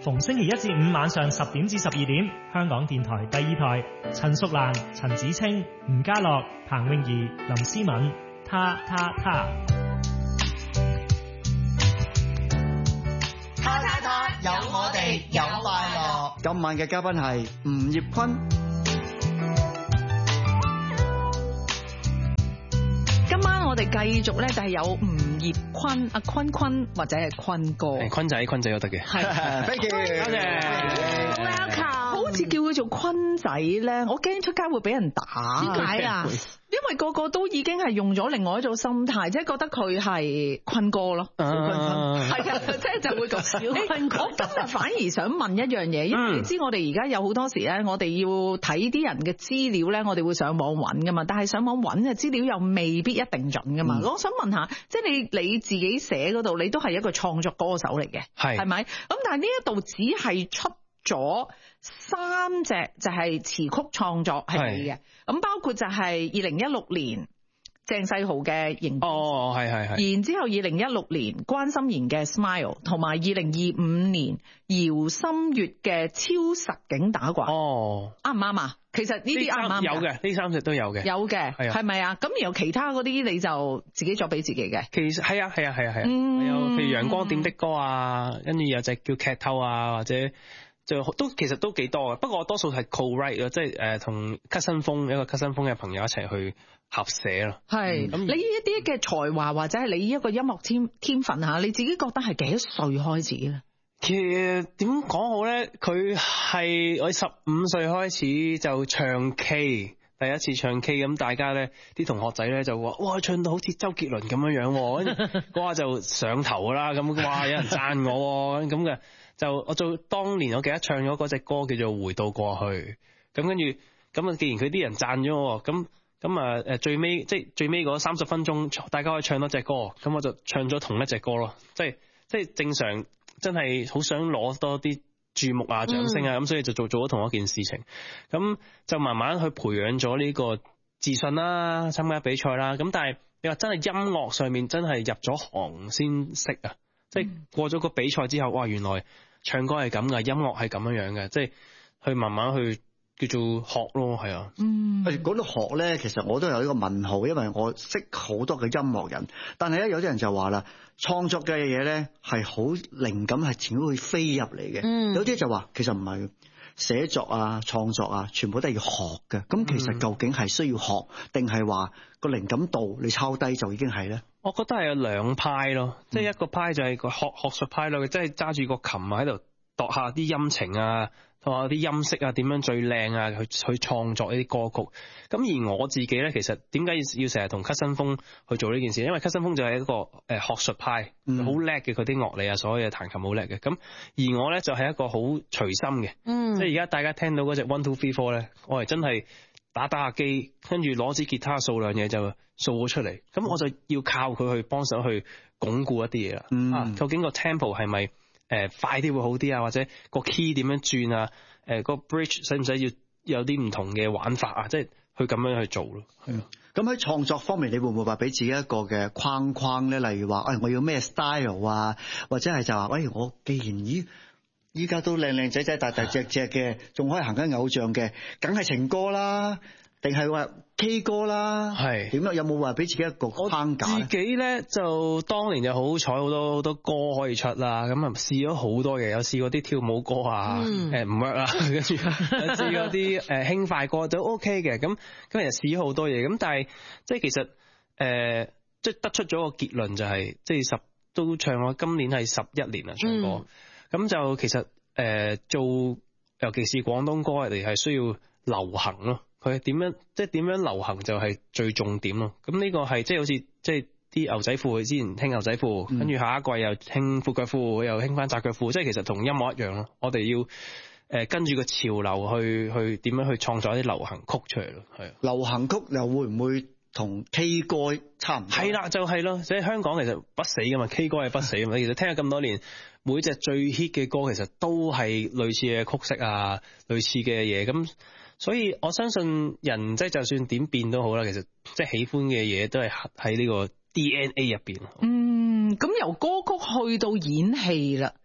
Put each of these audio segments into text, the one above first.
逢星期一至五晚上10點至12點，香港電台第2台，陳淑蘭、陳子清、吳家樂、彭詠儀、林思敏，他。 有我哋有快樂。 今晚嘅嘉賓係吳業坤。 今晚我哋繼續咧就係有吳業坤、阿坤坤或者係坤哥。 坤仔都得嘅。 係 ，thank you，多謝。 好似叫佢做坤仔咧，我驚出街會俾人打。點解啊？因為個個都已經係用咗另外一種心態，即係覺得佢係坤哥咯。係啊，即係就會講小坤哥。我今日反而想問一樣嘢，因為你知我哋而家有好多時咧，我哋要睇啲人嘅資料咧，我哋會上網揾噶嘛，但係上網揾嘅資料又未必一定準噶嘛。我想問下，即係你自己寫嗰度，你都係一個創作歌手嚟嘅，係咪？咁但係呢一度只係出咗3隻就係詞曲創作係你嘅，咁包括就係2016年鄭世豪嘅迎係。 然之後2016年關心妍嘅 Smile， 同埋2025年姚心月嘅超實境打怪。啱唔啱啊？其實呢啲啱唔啱？ 有嘅，呢3隻都有嘅。 有嘅，係咪啊？咁然後其他嗰啲你就自己作俾自己嘅。 其實係啊。有譬如陽光點的歌啊，跟住有隻叫劇透啊，或者其實都幾多嘅。不過我多數係 co-write 咯，即係同一個 cousin 風嘅朋友一齊去合寫咯。係咁， 你呢一啲嘅才華或者係你呢一個音樂天分吓，你自己覺得係幾多歲開始咧？ 其實點講好咧？佢係我15歲開始就唱 K， 第一次唱 K， 咁大家咧啲同學仔咧就話：哇，唱到好似周杰倫咁樣樣，跟住嗰下就上頭啦。咁哇，有人讚我咁嘅。我做當年我記得唱咗嗰隻歌叫做《回到過去》，咁跟住咁啊，既然佢啲人讚咗我，咁最尾嗰30分鐘，大家可以唱多隻歌，咁我就唱咗同一隻歌咯，即係正常，真係好想攞多啲注目啊、掌聲啊，咁所以就做咗同一件事情，咁就慢慢去培養咗呢個自信啦，參加比賽啦，咁但係你話真係音樂上面真係入咗行先識啊。即係過咗個比賽之後，哇！原來唱歌係咁噶，音樂係咁樣嘅，即係去慢慢去叫做學咯，係啊。 講到學咧，其實我都有一個問號，因為我識好多嘅音樂人，但係咧有啲人就話啦，創作嘅嘢咧係好靈感係自己會飛入嚟嘅，有啲就話其實唔係。寫作啊、創作啊，全部都係要學嘅。咁其實究竟係需要學，定係話個靈感度你抄低就已經係咧？ 我覺得係有2派咯，即係一個派就係個學術派咯，即係揸住個琴喺度度下啲音程啊，同下啲音色啊，點樣最靚啊，去創作呢啲歌曲。咁而我自己咧，其實點解要成日同 cousin 風去做呢件事？因為 cousin 風就係一個學術派，好叻嘅，佢啲樂理啊，所有嘢彈琴好叻嘅。咁而我咧就係一個好隨心嘅，即係而家大家聽到嗰隻 1 2 3 4咧，我係真係打下機，跟住攞支吉他掃兩嘢就掃咗出嚟。咁我就要靠佢去幫手去鞏固一啲嘢啦。究竟個 tempo 係咪快啲會好啲啊？或者個 key 點樣轉啊？個 bridge 使唔使要有啲唔同嘅玩法啊？即係去咁樣去做咯。係啊。 咁喺創作方面，你會唔會話俾自己一個嘅框框咧？例如話，我要咩 style 啊？或者係就話，我既然依家都靚靚仔仔、大大隻隻嘅，仲可以行緊偶像嘅，梗係情歌啦。定係話 K 歌啦，係點樣？有冇話俾自己一個框架？ 自己咧就當年就好彩，好多歌可以出啦。咁啊試咗好多嘢，有試過啲跳舞歌啊，唔 work 啦，跟住試過啲輕快歌都 OK 嘅。咁其實試咗好多嘢，咁但係即係其實即係得出咗個結論就係，即係都唱咗，今年係11年啦唱歌。咁就其實做尤其是廣東歌，我哋係需要流行咯。佢點樣流行就係最重點咯。咁呢個係即係好似即係啲牛仔褲，之前興牛仔褲，跟住下一季又興闊腳褲，又興翻窄腳褲，即係其實同音樂一樣咯。我哋要跟住個潮流去點樣去創作一啲流行曲出嚟咯。係流行曲又會唔會同 K 歌差唔多？ 係啦，就係咯。所以香港其實不死噶嘛，K 歌係不死噶嘛。其實聽咗咁多年，每隻最 hit 嘅歌其實都係類似嘅曲式啊，類似嘅嘢咁。所以我相信人即係就算點變都好啦，其實即係喜歡嘅嘢都係喺呢個 DNA 入邊。 咁由歌曲去到演戲啦。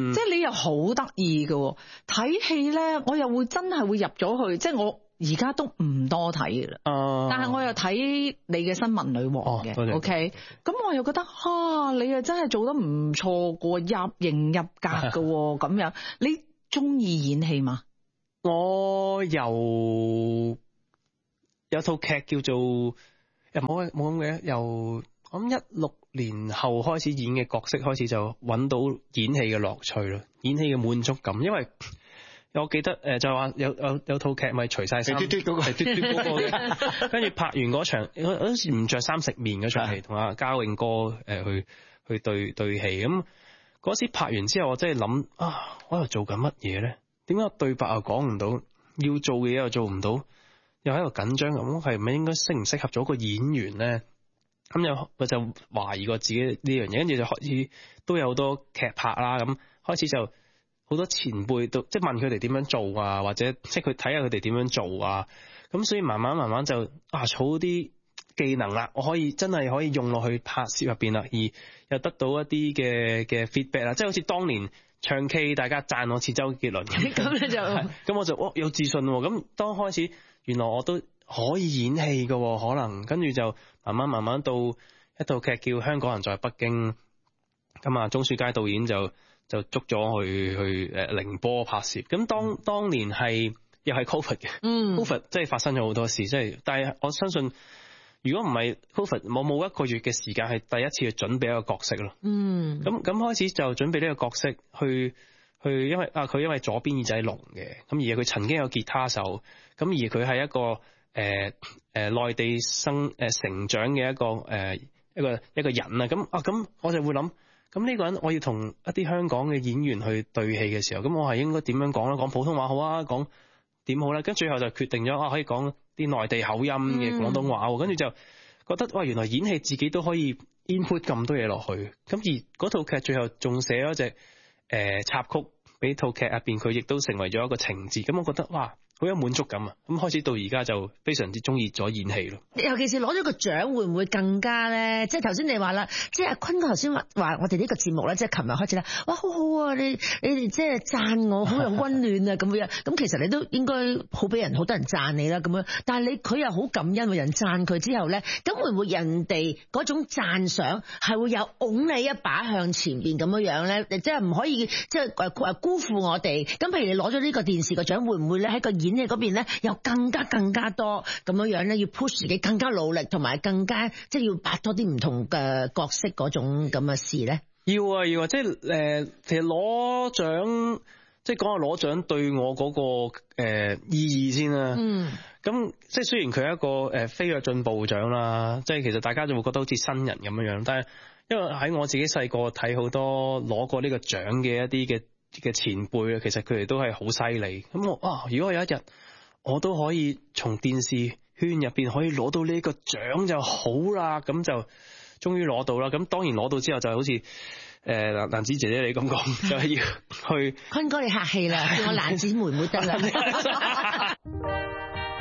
即係你又好得意嘅，睇戲咧，我又會真係會入咗去，即係我而家都唔多睇嘅啦。但係我又睇你嘅新聞女王嘅，OK，咁我又覺得你又真係做得唔錯嘅，入型入格嘅咁樣。你中意演戲嘛？ 我有套劇叫做冇咁嘅，由我諗16年後開始演嘅角色開始就揾到演戲嘅樂趣咯，演戲嘅滿足感。因為我記得就話有套劇咪除晒衫，係嘟嘟嗰個嘅，跟住拍完嗰場，我好似唔着衫食麵嗰場戲，同阿嘉穎哥去對戲。咁嗰時拍完之後，我真係諗我喺度做緊乜嘢咧？點解對白又講唔到，要做嘅嘢又做唔到，又喺度緊張咁，係咪應該適唔適合咗個演員咧？咁我就懷疑過自己呢樣嘢，跟住就開始都有好多劇拍啦。咁開始就好多前輩都即係問佢哋點樣做啊，或者即係佢睇下佢哋點樣做啊。咁所以慢慢就儲啲技能啦，我真係可以用落去拍攝入邊啦，而又得到一啲嘅 feedback 啦，即係好似當年唱 K 大家讚我似周杰倫咁你就咁我就有自信喎。咁當開始原來我都可以演戲嘅，可能跟住就慢慢到一套劇叫《香港人在北京》，咁鐘書佳導演就捉咗去寧波拍攝。咁當年又係 Covid 嘅，Covid 即係發生咗好多事，即係但係我相信如果唔係 Covid， 我冇1個月嘅時間係第一次去準備一個角色咯。咁開始就準備呢個角色去，因為佢因為左邊耳仔聾嘅，咁而佢曾經有吉他手，咁而佢係一個內地成長嘅一個人啊。咁我就會諗，咁呢個人我要同一啲香港嘅演員去對戲嘅時候，咁我係應該點樣講咧？講普通話好啊，講點好咧？跟住最後就決定咗可以講啲內地口音嘅廣東話，跟住就覺得原來演戲自己都可以 input 咁多嘢落去。咁而嗰套劇最後仲寫咗隻插曲俾套劇入邊，佢亦都成為咗一個情節。咁我覺得好有滿足感啊！咁開始到而家就非常之中意咗演戲咯。 尤其是攞咗個獎，會唔會更加咧？即係頭先你話啦，即係阿坤哥頭先話我哋呢個節目咧，即係琴日開始啦。哇，好好啊！你哋即係讚我，好有溫暖啊咁樣。咁其實你都應該好俾好多人讚你啦咁樣。但係佢又好感恩，有人讚佢之後咧，咁會唔會人哋嗰種讚賞係會有拱你一把向前邊咁樣咧？即係唔可以即係辜負我哋。咁譬如你攞咗呢個電視個獎，會唔會咧喺個演戲嗰邊咧，有更加多咁樣咧，要 push 自己更加努力，同埋更加即係要拍多啲唔同嘅角色嗰種咁嘅事咧？ 要啊，即係其實攞獎，即係講下攞獎對我嗰個意義先啦。咁即係雖然佢係一個飛躍進步獎啦，即係其實大家就會覺得好似新人咁樣，但係因為喺我自己細個睇好多攞過呢個獎嘅一啲嘅前輩，其實佢哋都係好犀利。咁如果有一日我都可以從電視圈入邊可以攞到呢個獎就好啦，咁就終於攞到啦。咁當然攞到之後就好似蘭子姐姐你咁講，就係要去坤哥你客氣啦，叫我蘭子妹妹得啦。